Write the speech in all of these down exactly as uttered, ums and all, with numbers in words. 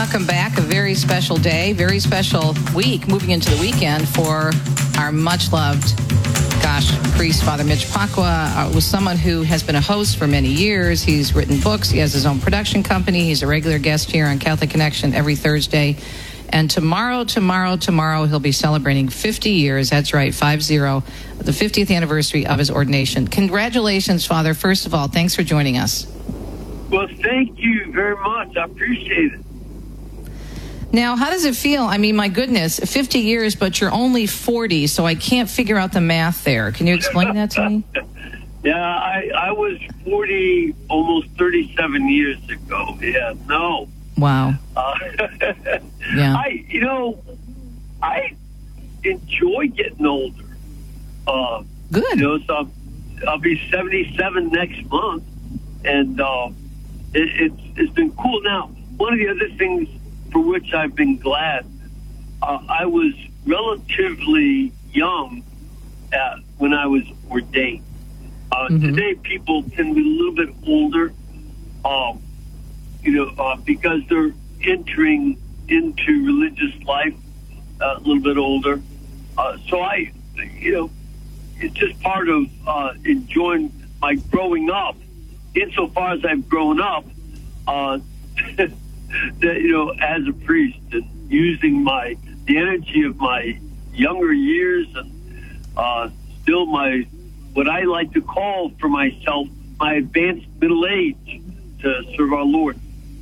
welcome back. A very special day, very special week, moving into the weekend for our much-loved, gosh, priest, Father Mitch Pacwa, uh, was someone who has been a host for many years. He's written books. He has his own production company. He's a regular guest here on Catholic Connection every Thursday. And tomorrow, tomorrow, tomorrow, he'll be celebrating fifty years. That's right, five zero, the fiftieth anniversary of his ordination. Congratulations, Father. First of all, thanks for joining us. Well, thank you very much. I appreciate it. Now, how does it feel? I mean, my goodness, fifty years, but you're only forty, so I can't figure out the math there. Can you explain that to me? Yeah, I, I was forty almost thirty-seven years ago. Yeah, no. Wow. Uh, yeah. I, you know, I enjoy getting older. Uh, Good. You know, so I'll, I'll be seventy-seven next month, and uh, it, it's it's been cool. Now, one of the other things for which I've been glad, uh, I was relatively young at, when I was ordained. Uh, mm-hmm. Today, people tend to be a little bit older. Um, You know, uh, because they're entering into religious life uh, a little bit older. Uh, so I, you know, it's just part of uh, enjoying my growing up. Insofar as I've grown up, uh, that, you know, as a priest and using my the energy of my younger years and uh, still my what I like to call for myself my advanced middle age to serve our Lord.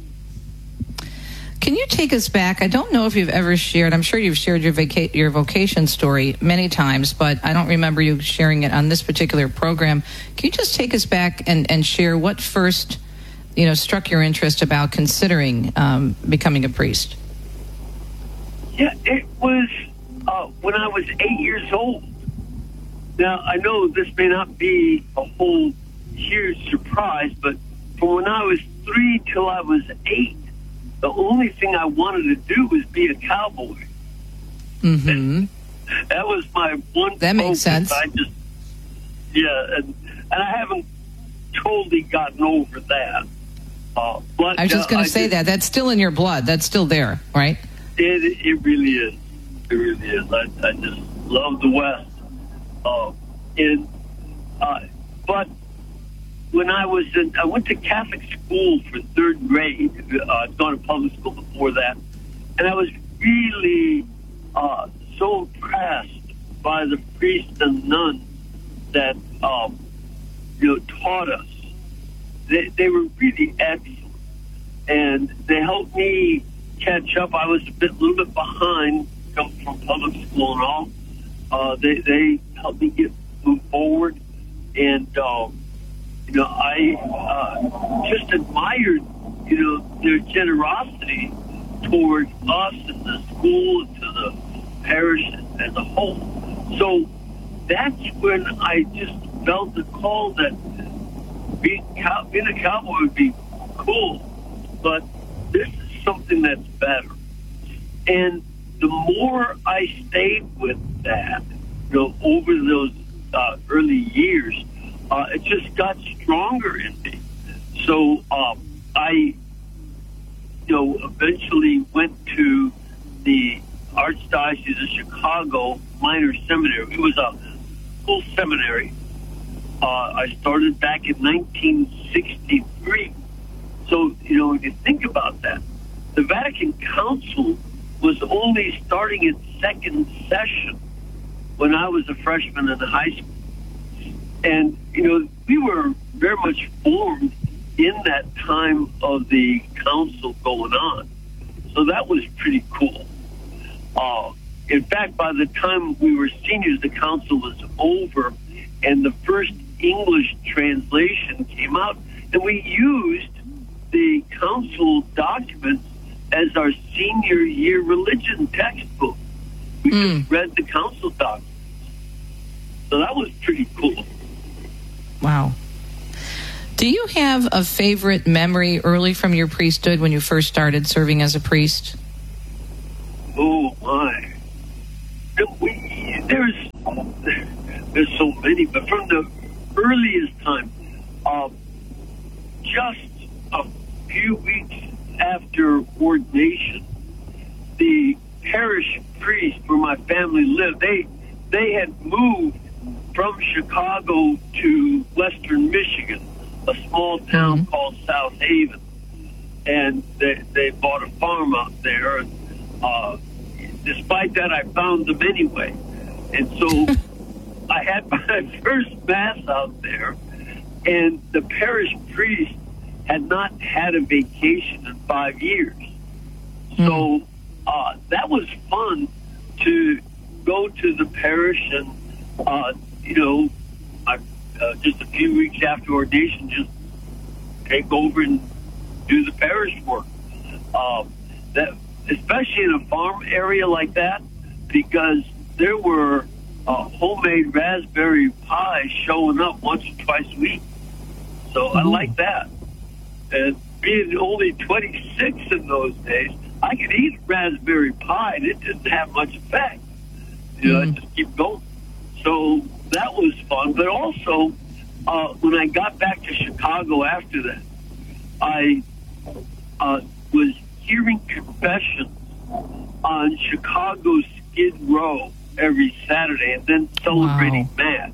Can you take us back? I don't know if you've ever shared, I'm sure you've shared your vaca- your vocation story many times, but I don't remember you sharing it on this particular program. Can you just take us back and, and share what first, you know, struck your interest about considering um, becoming a priest? Yeah, it was uh, when I was eight years old. Now, I know this may not be a whole huge surprise, but from when I was three till I was eight, the only thing I wanted to do was be a cowboy. Mm-hmm. That was my one. That makes sense. I just, yeah, and, and I haven't totally gotten over that. Uh, but I was just uh, going to say just, that. That's still in your blood. That's still there, right? It, it really is. It really is. I, I just love the West. Uh, and, uh, but when I was in, I went to Catholic school for third grade. Uh, I'd gone to public school before that. And I was really uh, so impressed by the priests and nuns that, um, you know, taught us. They, they were really excellent. And they helped me catch up. I was a bit, little bit behind, coming from public school and all. Uh, they, they helped me get move forward. And, um, you know, I uh, just admired, you know, their generosity toward us and the school and to the parish as a whole. So that's when I just felt the call that being, cow- being a cowboy would be cool, but this is something that's better. And the more I stayed with that, you know, over those uh, early years, Uh, it just got stronger in me. So um, I, you know, eventually went to the Archdiocese of Chicago Minor Seminary. It was a full seminary. Uh, I started back in nineteen sixty-three. So, you know, if you think about that, the Vatican Council was only starting its second session when I was a freshman in high school. And, you know, we were very much formed in that time of the council going on. So that was pretty cool. Uh, in fact, by the time we were seniors, the council was over, and the first English translation came out, and we used the council documents as our senior year religion textbook. We mm. just read the council documents. So that was pretty cool. Wow. Do you have a favorite memory early from your priesthood when you first started serving as a priest? Oh, my. We, there's, there's so many, but from the earliest time, uh, just a few weeks after ordination, the parish priest where my family lived, they they had moved from Chicago to Western Michigan, a small town mm-hmm. called South Haven, and they they bought a farm out there. And, uh, despite that, I found them anyway, and so I had my first mass out there, and the parish priest had not had a vacation in five years, mm-hmm. so uh, that was fun to go to the parish and. Uh, you know, I, uh, just a few weeks after ordination, just take over and do the parish work. Um, that, especially in a farm area like that, because there were uh, homemade raspberry pies showing up once or twice a week. So mm-hmm. I like that. And being only twenty-six in those days, I could eat raspberry pie, and it didn't have much effect. You know, mm-hmm. I just keep going. So that was fun. But also, uh, when I got back to Chicago after that, I uh, was hearing confessions on Chicago Skid Row every Saturday and then celebrating wow. Mass.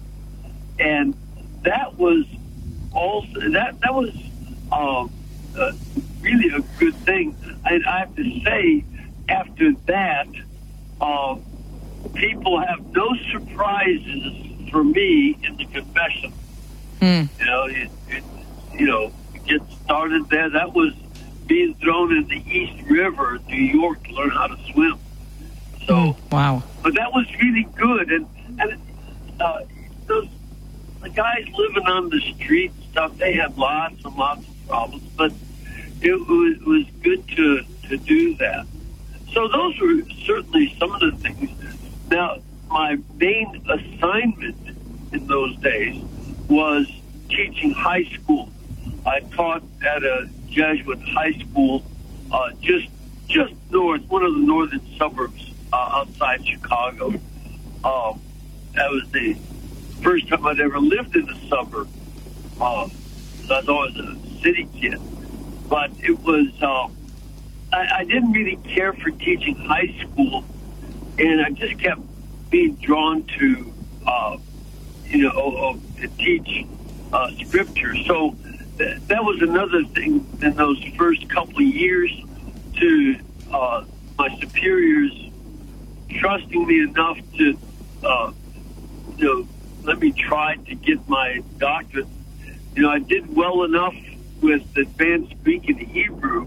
And that was also, that, that was um, uh, really a good thing. And I have to say, after that, uh, people have no surprises for me in the confession. Hmm. You know, it, it, you know, get started there. That was being thrown in the East River, New York, to learn how to swim. So, hmm. wow. But that was really good, and and uh, those the guys living on the street and stuff, they had lots and lots of problems, but it was, it was good to to do that. So those were certainly some of the things. Now, my main assignment in those days was teaching high school. I taught at a Jesuit high school uh, just just north, one of the northern suburbs uh, outside Chicago. Um, that was the first time I'd ever lived in a suburb. Uh, I was always a city kid. But it was, uh, I, I didn't really care for teaching high school, and I just kept being drawn to, uh, you know, uh, to teach uh, scripture. So th- that was another thing in those first couple of years, to uh, my superiors trusting me enough to, uh, you know, let me try to get my doctorate. You know, I did well enough with advanced Greek and Hebrew,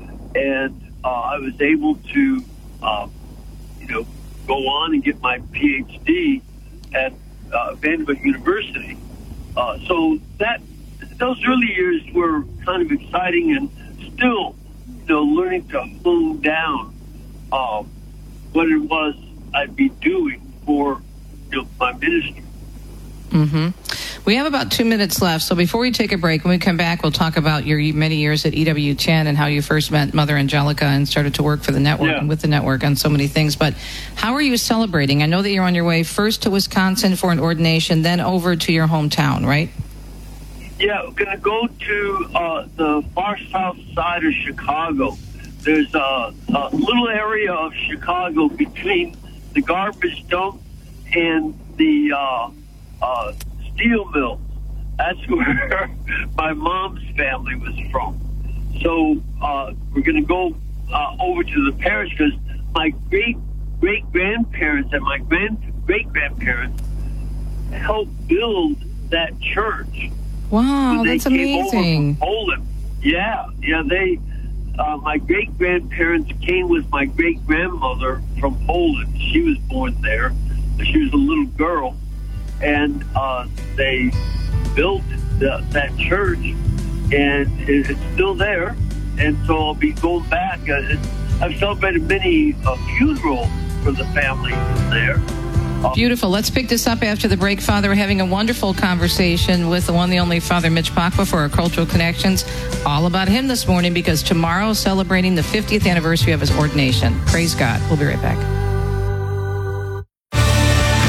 and uh, I was able to, uh, you know, go on and get my P H D at uh, Vanderbilt University. Uh, so that those early years were kind of exciting, and still, you know, learning to hone down uh, what it was I'd be doing for, you know, my ministry. Mm-hmm. We have about two minutes left, so before we take a break, when we come back, we'll talk about your many years at E W ten and how you first met Mother Angelica and started to work for the network yeah. and with the network on so many things. But how are you celebrating? I know that you're on your way first to Wisconsin for an ordination, then over to your hometown, right? Yeah, we're going to go to uh, the far south side of Chicago. There's a, a little area of Chicago between the garbage dump and the uh, uh, steel mill. That's where my mom's family was from. So uh, we're going to go uh, over to the parish because my great great grandparents and my grand great grandparents helped build that church. Wow, that's amazing! Over from Poland. Yeah, yeah. They, uh, my great grandparents came with my great grandmother from Poland. She was born there. She was a little girl. And uh, they built the, that church, and it, it's still there. And so I'll be going back. Uh, I've celebrated many uh, funerals for the family there. Uh, Beautiful. Let's pick this up after the break, Father. We're having a wonderful conversation with the one, the only Father Mitch Pacwa for our Cultural Connections, all about him this morning, because tomorrow celebrating the fiftieth anniversary of his ordination. Praise God. We'll be right back. You want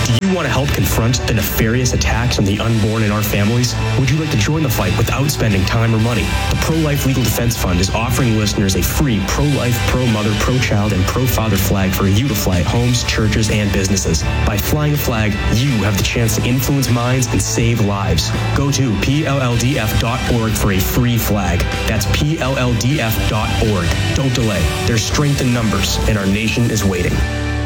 want to help confront the nefarious attacks on the unborn in our families? Would you like to join the fight without spending time or money? The Pro-Life Legal Defense Fund is offering listeners a free pro-life, pro-mother, pro-child, and pro-father flag for you to fly at homes, churches, and businesses. By flying a flag, you have the chance to influence minds and save lives. Go to P L L D F dot org for a free flag. That's P L L D F dot org. Don't delay. There's strength in numbers, and our nation is waiting.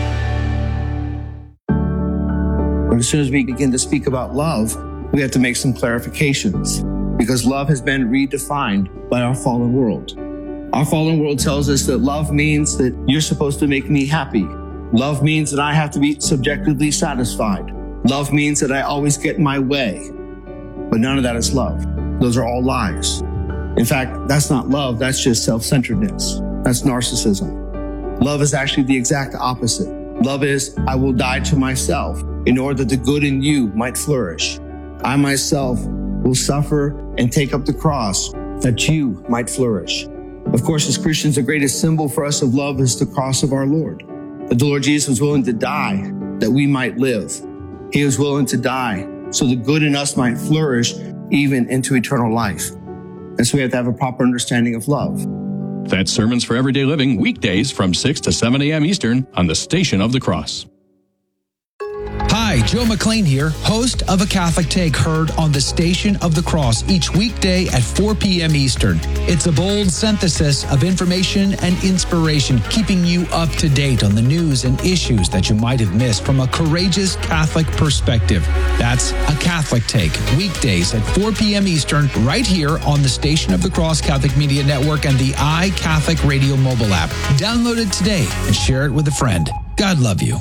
As soon as we begin to speak about love, we have to make some clarifications because love has been redefined by our fallen world. Our fallen world tells us that love means that you're supposed to make me happy. Love means that I have to be subjectively satisfied. Love means that I always get my way. But none of that is love. Those are all lies. In fact, that's not love. That's just self-centeredness. That's narcissism. Love is actually the exact opposite. Love is, I will die to myself in order that the good in you might flourish. I myself will suffer and take up the cross that you might flourish. Of course, as Christians, the greatest symbol for us of love is the cross of our Lord. That the Lord Jesus was willing to die that we might live. He was willing to die so the good in us might flourish even into eternal life. And so we have to have a proper understanding of love. That's Sermons for Everyday Living, weekdays from six to seven a.m. Eastern on the Station of the Cross. Hi, Joe McLean here, host of A Catholic Take, heard on the Station of the Cross each weekday at four p.m. Eastern. It's a bold synthesis of information and inspiration, keeping you up to date on the news and issues that you might have missed from a courageous Catholic perspective. That's A Catholic Take, weekdays at four p.m. Eastern, right here on the Station of the Cross Catholic Media Network and the iCatholic Radio mobile app. Download it today and share it with a friend. God love you.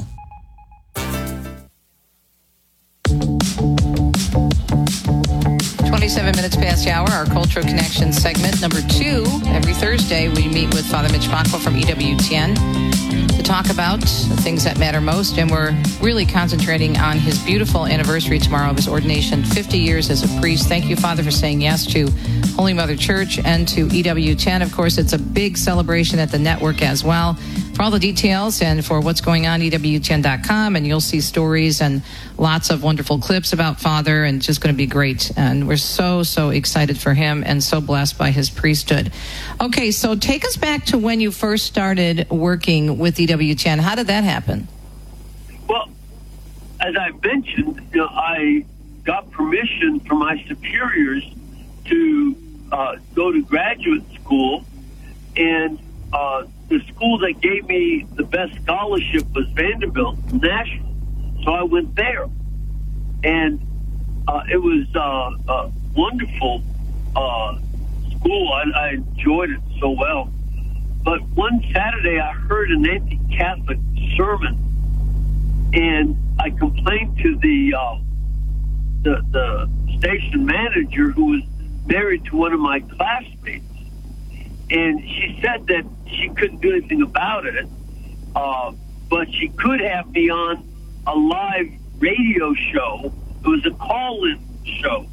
twenty-seven minutes past the hour, our Cultural Connection segment number two. Every Thursday, we meet with Father Mitch Pacwa from E W T N to talk about the things that matter most. And we're really concentrating on his beautiful anniversary tomorrow of his ordination, fifty years as a priest. Thank you, Father, for saying yes to Holy Mother Church and to E W T N. Of course, it's a big celebration at the network as well. For all the details and for what's going on, E W T N dot com, and you'll see stories and lots of wonderful clips about Father, and it's just going to be great. And we're so, so excited for him and so blessed by his priesthood. Okay, so take us back to when you first started working with E W T N. How did that happen? Well, as I mentioned, you know, I got permission from my superiors to uh, go to graduate school, and uh, the school that gave me the best scholarship was Vanderbilt, Nashville. So I went there, and uh, it was uh, a wonderful uh, school. I, I enjoyed it so well. But one Saturday, I heard an anti-Catholic sermon, and I complained to the uh, the, the station manager, who was married to one of my classmates, and she said that she couldn't do anything about it, uh, but she could have me on a live radio show. It was a call-in show.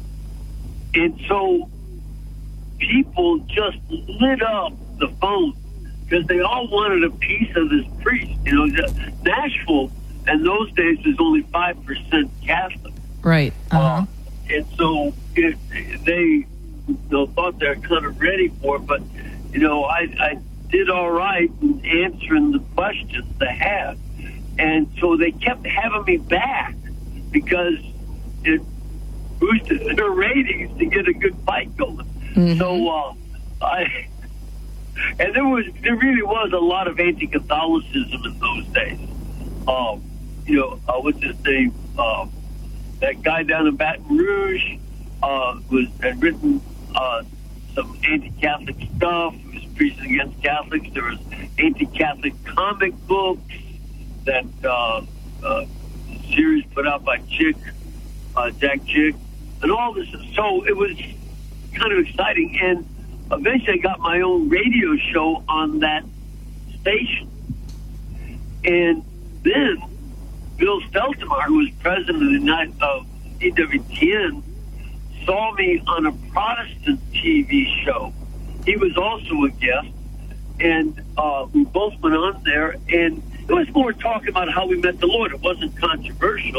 And so people just lit up the phone because they all wanted a piece of this priest. You know, Nashville in those days was only five percent Catholic. Right. Uh-huh. Uh, and so it, they you know, thought they were kind of ready for it, but, you know, I, I did all right in answering the questions they had. And so they kept having me back because it boosted their ratings to get a good fight going. Mm-hmm. So uh, I, and there was there really was a lot of anti-Catholicism in those days. Um, you know, uh, what's his name? Uh, that guy down in Baton Rouge uh, was had written uh, some anti-Catholic stuff. He was preaching against Catholics. There was anti-Catholic comic books that uh, uh, series put out by Chick, uh, Jack Chick, and all this. So it was kind of exciting. And eventually I got my own radio show on that station. And then Bill Steltemar, who was president of the United, of E W T N, saw me on a Protestant T V show. He was also a guest, and uh, we both went on there, and it was more talking about how we met the Lord. It wasn't controversial.